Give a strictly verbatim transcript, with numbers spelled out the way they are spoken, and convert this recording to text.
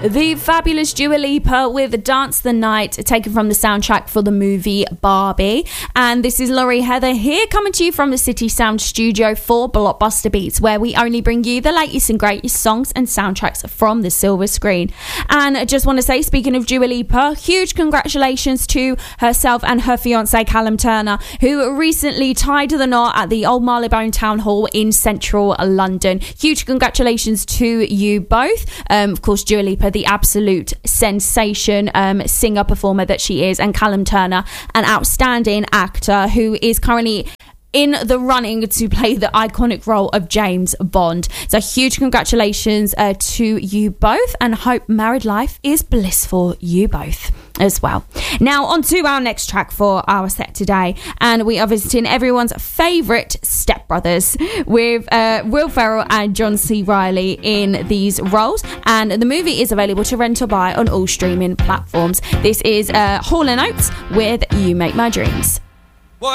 The fabulous Dua Lipa with Dance the Night, taken from the soundtrack for the movie Barbie. And this is Laurie Heather here, coming to you from the City Sound Studio for Blockbuster Beats, where we only bring you the latest and greatest songs and soundtracks from the silver screen. And I just want to say, speaking of Dua Lipa, huge congratulations to herself and her fiance Callum Turner, who recently tied the knot at the Old Marylebone Town Hall in central London. Huge congratulations to you both. Um, of course, Dua Lipa, the absolute sensation um, singer performer that she is, and Callum Turner, an outstanding actor who is currently in the running to play the iconic role of James Bond. So huge congratulations uh, to you both, and hope married life is bliss for you both as well. Now on to our next track for our set today, and we are visiting everyone's favourite Step Brothers with uh, Will Ferrell and John C. Reilly in these roles, and the movie is available to rent or buy on all streaming platforms. This is uh, Hall and Oates with You Make My Dreams.